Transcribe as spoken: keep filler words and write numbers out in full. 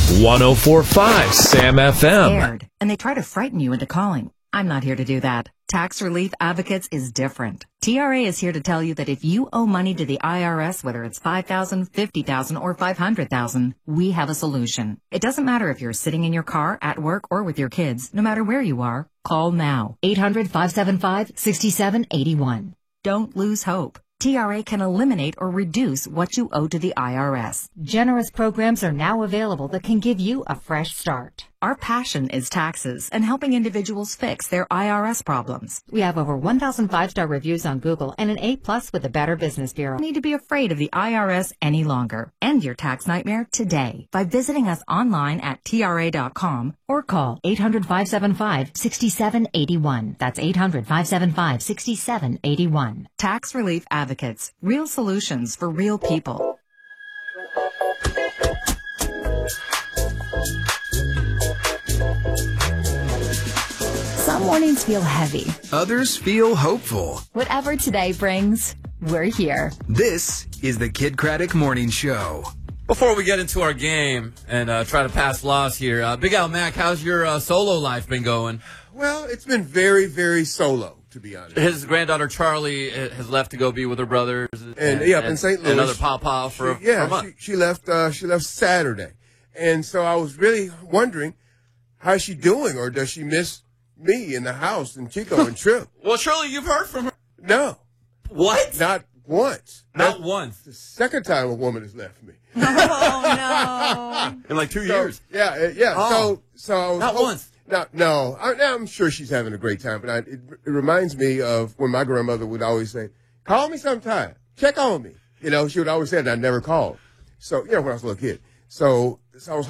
one oh four point five Sam F M. Scared, and they try to frighten you into calling. I'm not here to do that. Tax Relief Advocates is different. T R A is here to tell you that if you owe money to the I R S, whether it's five thousand dollars, fifty thousand dollars, or five hundred thousand dollars, we have a solution. It doesn't matter if you're sitting in your car, at work, or with your kids. No matter where you are, call now. eight hundred, five seven five, six seven eight one. Don't lose hope. T R A can eliminate or reduce what you owe to the I R S. Generous programs are now available that can give you a fresh start. Our passion is taxes and helping individuals fix their I R S problems. We have over one thousand five-star reviews on Google and an A plus with the Better Business Bureau. You don't need to be afraid of the I R S any longer. End your tax nightmare today by visiting us online at T R A dot com or call eight hundred, five seven five, six seven eight one. That's eight hundred, five seven five, six seven eight one. Tax Relief Advocates. Real solutions for real people. Some mornings feel heavy. Others feel hopeful. Whatever today brings, we're here. This is the Kid Craddock Morning Show. Before we get into our game and uh, try to pass laws here, uh, Big Al Mac, how's your uh, solo life been going? Well, it's been very, very solo, to be honest. His granddaughter Charlie has left to go be with her brothers, and, and yeah, in Saint Louis, another pawpaw for, she, yeah, for a month. She, she left. Uh, she left Saturday, and so I was really wondering how's she doing, or does she miss me in the house and Chico and Trip? Well, Shirley, you've heard from her. No. What? Not once. Not That's once. The second time a woman has left me. Oh, no. In like two so, years. Yeah, uh, yeah. Oh. So, so I was Not hope- once. No, no. I, I'm sure she's having a great time, but I, it, it reminds me of when my grandmother would always say, "Call me sometime. Check on me." You know, she would always say that. I never called. So, you know, when I was a little kid. So, so I was